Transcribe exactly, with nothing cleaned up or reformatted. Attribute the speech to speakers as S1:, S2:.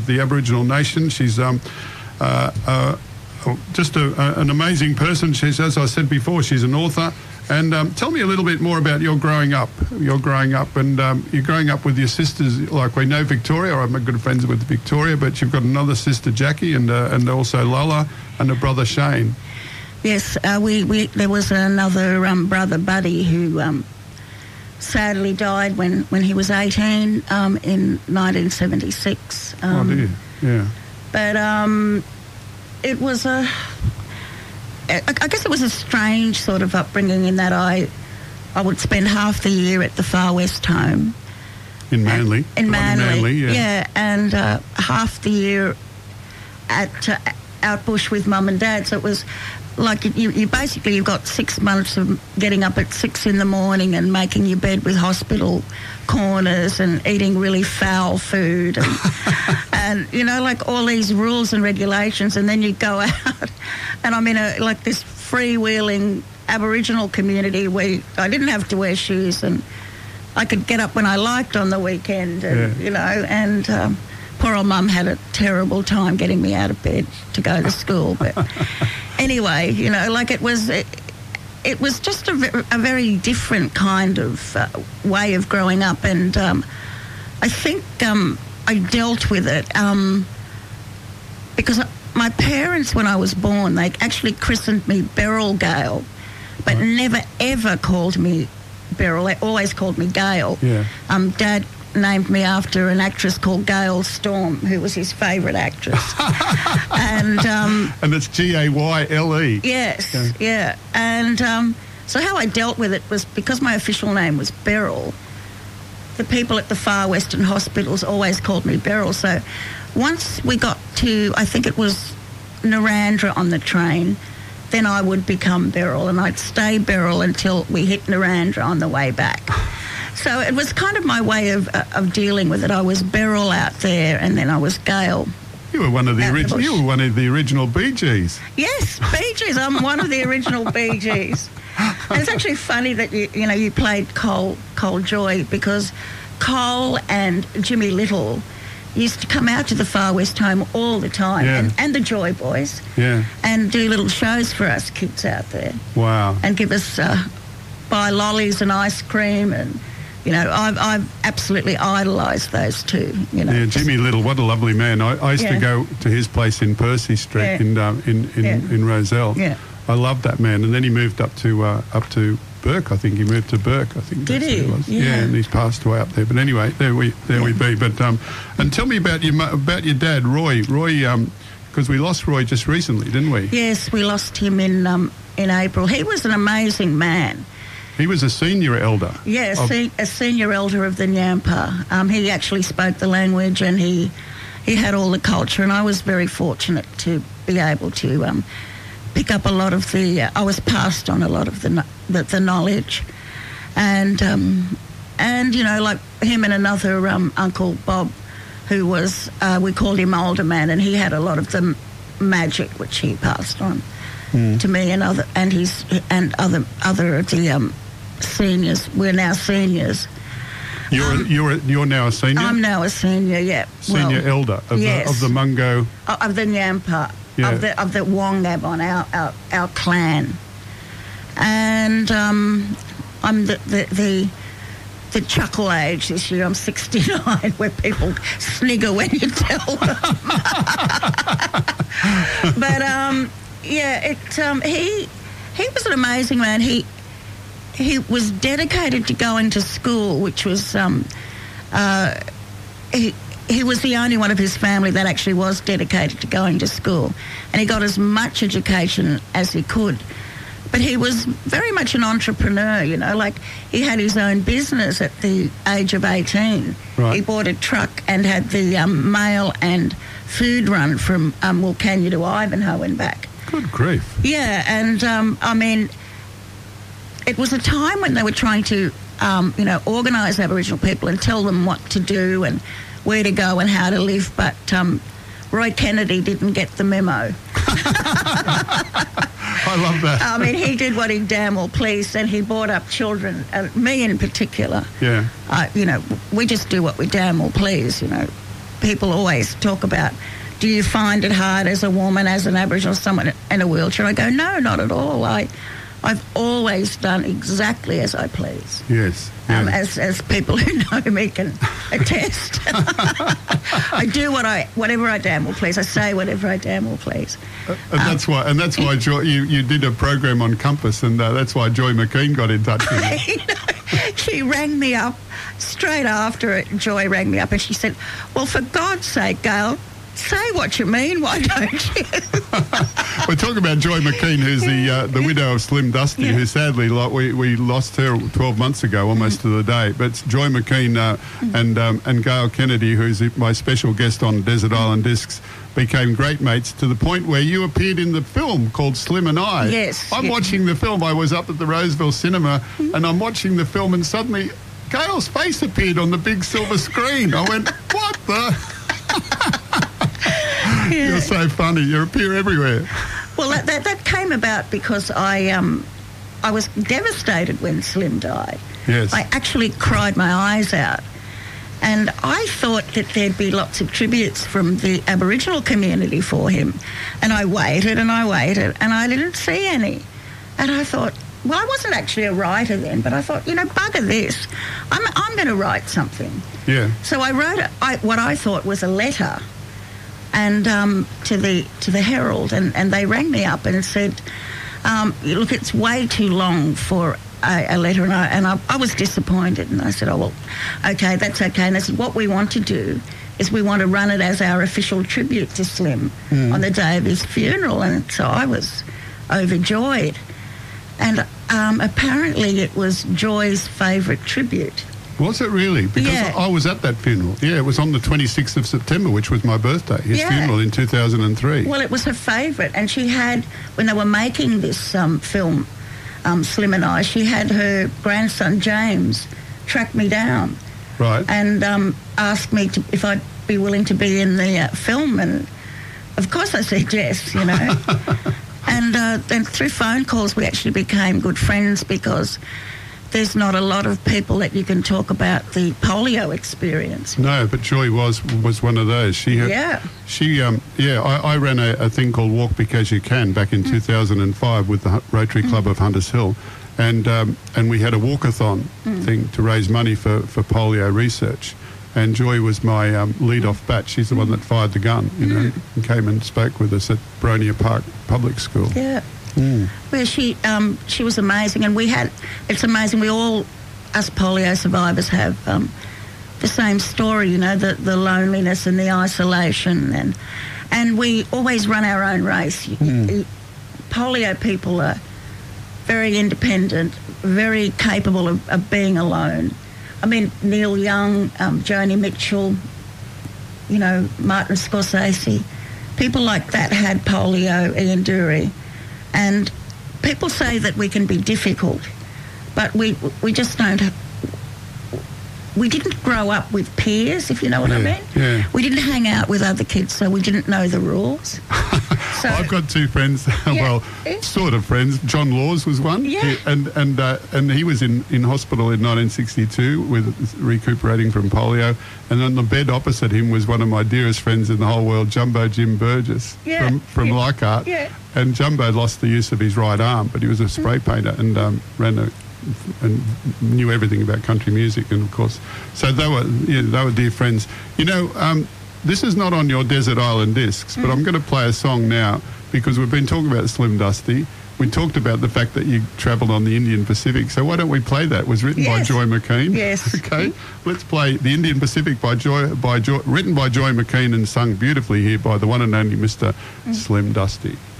S1: the Aboriginal nation. She's um, uh, uh, just a, a, an amazing person. She's, as I said before, she's an author. And um, tell me a little bit more about your growing up. You're growing up, and um, you're growing up with your sisters. Like we know Victoria, I'm good friends with Victoria, but you've got another sister, Jackie, and uh, and also Lola, and a brother, Shane.
S2: Yes, uh, we, we there was another um, brother, Buddy, who um, sadly died when, when he was eighteen um, in nineteen seventy-six. Um,
S1: oh dear, yeah.
S2: But um, it was a. I guess it was a strange sort of upbringing in that I I would spend half the year at the Far West home.
S1: In Manly?
S2: In Manly,
S1: Manly yeah.
S2: yeah. And uh, half the year at uh, out bush with Mum and Dad. So it was like you, you basically, you've got six months of getting up at six in the morning and making your bed with hospital corners and eating really foul food. And, and, you know, like all these rules and regulations. And then you go out and I'm in a like this freewheeling Aboriginal community where I didn't have to wear shoes and I could get up when I liked on the weekend, and, yeah. you know, and um, poor old Mum had a terrible time getting me out of bed to go to school. But anyway, you know, like it was, it, it was just a, a very different kind of uh, way of growing up, and um, I think um, I dealt with it um, because my parents, when I was born, they actually christened me Beryl Gale, but right. never ever called me Beryl. They always called me Gail.
S1: Yeah.
S2: Um, Dad named me after an actress called Gail Storm, who was his favourite actress. and um,
S1: and it's G A Y L E.
S2: Yes,
S1: okay.
S2: yeah. And um, so how I dealt with it was because my official name was Beryl, the people at the Far Western hospitals always called me Beryl. So once we got to, I think it was Narrandera on the train, then I would become Beryl, and I'd stay Beryl until we hit Narrandera on the way back. So it was kind of my way of uh, of dealing with it. I was Beryl out there, and then I was Gail.
S1: You were one of the original. You were one of the original Bee Gees.
S2: Yes, Bee Gees. I'm one of the original Bee Gees. And it's actually funny that you you know you played Cole Cole Joy, because Cole and Jimmy Little used to come out to the Far West home all the time,
S1: yeah.
S2: and, and the Joy Boys,
S1: yeah,
S2: and do little shows for us kids out there.
S1: Wow!
S2: And give us uh, buy lollies and ice cream, and you know I've I've absolutely idolised those two. You know,
S1: yeah, Jimmy Little, what a lovely man. I, I used yeah. to go to his place in Percy Street
S2: yeah.
S1: in um, in in,
S2: yeah.
S1: in Rozelle.
S2: Yeah,
S1: I loved that man, and then he moved up to uh, up to Burke. I think he moved to Burke. I think
S2: did
S1: that's
S2: he?
S1: What it was.
S2: Yeah.
S1: yeah, and he's passed away up there. But anyway, there we there
S2: yeah.
S1: we be. But um, and tell me about your about your dad, Roy. Roy, um, because we lost Roy just recently, didn't we?
S2: Yes, we lost him in um in April. He was an amazing man.
S1: He was a senior elder.
S2: Yes,
S1: of-
S2: a senior elder of the Nyampa. Um, he actually spoke the language, and he he had all the culture. And I was very fortunate to be able to um, pick up a lot of the. Uh, I was passed on a lot of the the, the knowledge, and um, and you know, like him and another um, Uncle Bob, who was uh, we called him Older Man, and he had a lot of the magic which he passed on mm. to me and other and his and other other of the um, seniors. We're now seniors.
S1: You're um, you're you're now a senior.
S2: I'm now a senior. Yeah,
S1: senior
S2: well,
S1: elder of,
S2: yes.
S1: the, of the Mungo
S2: of the Nyampa yeah. of the of the Wongabon, our our, our clan, and um, I'm the the. the the chuckle age this year. I'm sixty-nine, where people snigger when you tell them. But um, yeah, it um, he he was an amazing man. He he was dedicated to going to school, which was um, uh, he he was the only one of his family that actually was dedicated to going to school, and he got as much education as he could. But he was very much an entrepreneur, you know, like he had his own business at the age of eighteen.
S1: Right.
S2: He bought a truck and had the um, mail and food run from um, Wilcannia to Ivanhoe and back.
S1: Good grief.
S2: Yeah, and um, I mean, it was a time when they were trying to, um, you know, organise Aboriginal people and tell them what to do and where to go and how to live, but um, Roy Kennedy didn't get the memo.
S1: I love that.
S2: I mean, he did what he damn well pleased, and he brought up children, uh, me in particular.
S1: Yeah.
S2: Uh, you know, we just do what we damn well please, you know. people always talk about, do you find it hard as a woman, as an Aboriginal, someone in a wheelchair? I go, no, not at all. I, I've always done exactly as I please.
S1: Yes.
S2: Um,
S1: yeah.
S2: as as people who know me can attest. I do what I, whatever I damn well please. I say whatever I damn well please.
S1: Uh, and um, that's why, and that's why Joy, you, you did a program on Compass, and uh, that's why Joy McKean got in touch with you.
S2: You know, she rang me up straight after it. Joy rang me up, and she said, "Well, for God's sake, Gail, say what you mean, why don't you?"
S1: We're talking about Joy McKean, who's the uh, the widow of Slim Dusty, yeah. who sadly like, we, we lost her twelve months ago, almost mm-hmm. to the day. But Joy McKean uh, mm-hmm. and um, and Gail Kennedy, who's my special guest on Desert Island Discs, became great mates to the point where you appeared in the film called Slim and I.
S2: Yes.
S1: I'm
S2: yes.
S1: watching the film. I was up at the Roseville Cinema, mm-hmm. and I'm watching the film, and suddenly Gail's face appeared on the big silver screen. I went, what the... Yeah. You're so funny. You appear everywhere.
S2: Well, that, that that came about because I um I was devastated when Slim died.
S1: Yes.
S2: I actually cried my eyes out. And I thought that there'd be lots of tributes from the Aboriginal community for him. And I waited and I waited and I didn't see any. And I thought, well, I wasn't actually a writer then, but I thought, you know, bugger this. I'm I'm going to write something.
S1: Yeah.
S2: So I wrote a, I, what I thought was a letter and um, to the to the Herald, and, and they rang me up and said, um, look, it's way too long for a, a letter, and, I, and I, I was disappointed, and I said, oh, well, okay, that's okay. And they said, what we want to do is we want to run it as our official tribute to Slim mm. on the day of his funeral, and so I was overjoyed. And um, apparently it was Joy's favourite tribute.
S1: Was it really? Because
S2: yeah.
S1: I was at that funeral. Yeah, it was on the twenty-sixth of September, which was my birthday, his
S2: yeah.
S1: funeral in two thousand three.
S2: Well, it was her favourite. And she had, when they were making this um, film, um, Slim and I, she had her grandson, James, track me down.
S1: Right.
S2: And um, asked me to, if I'd be willing to be in the uh, film. And, of course, I said yes, you know. And uh, then through phone calls, we actually became good friends because there's not a lot of people that you can talk about the polio experience.
S1: No, but Joy was was one of those. She had,
S2: yeah.
S1: She um yeah. I, I ran a, a thing called Walk Because You Can back in mm. two thousand five with the Rotary Club mm. of Hunters Hill, and um, and we had a walkathon mm. thing to raise money for, for polio research. And Joy was my um, lead-off bat. She's the mm. one that fired the gun, you know, mm. and came and spoke with us at Bronia Park Public School.
S2: Yeah.
S1: Mm.
S2: Where she um, she was amazing, and we had, it's amazing, we all, us polio survivors have um, the same story, you know, the, the loneliness and the isolation, and and we always run our own race. Mm. Polio people are very independent, very capable of, of being alone. I mean, Neil Young, um, Joni Mitchell, you know, Martin Scorsese, people like that had polio, Ian Dury. And people say that we can be difficult, but we we just don't. We didn't grow up with peers, if you know what
S1: yeah,
S2: I mean.
S1: Yeah.
S2: We didn't hang out with other kids, so we didn't know the rules. So,
S1: I've got two friends, yeah, well, yeah. sort of friends. John Laws was one,
S2: yeah.
S1: he, and and uh, and he was in, in hospital in nineteen sixty-two with recuperating from polio. And on the bed opposite him was one of my dearest friends in the whole world, Jumbo Jim Burgess
S2: yeah.
S1: from from
S2: yeah.
S1: Leichhardt.
S2: Yeah.
S1: And Jumbo lost the use of his right arm, but he was a spray painter and um, ran a. and knew everything about country music, and of course, so they were, yeah, they were dear friends. You know, um, this is not on your Desert Island Discs, but mm. I'm going to play a song now because we've been talking about Slim Dusty. We talked about the fact that you travelled on the Indian Pacific, so why don't we play that? It was written
S2: yes.
S1: by Joy McKean.
S2: Yes.
S1: Okay, let's play the Indian Pacific by Joy, by Joy, written by Joy McKean and sung beautifully here by the one and only Mister Mm. Slim Dusty.